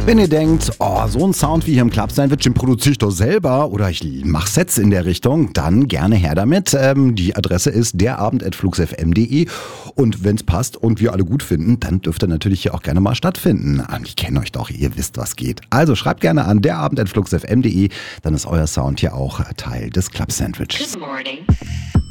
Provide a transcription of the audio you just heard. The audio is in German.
Wenn ihr denkt, oh, so ein Sound wie hier im Club Sandwich, den produziere ich doch selber oder ich mache Sets in der Richtung, dann gerne her damit. Die Adresse ist derabend@fluxfm.de und wenn es passt und wir alle gut finden, dann dürft ihr natürlich hier auch gerne mal stattfinden. Ich kenne euch doch, ihr wisst, was geht. Also schreibt gerne an derabend@fluxfm.de, dann ist euer Sound hier auch Teil des Club Sandwiches. Good morning.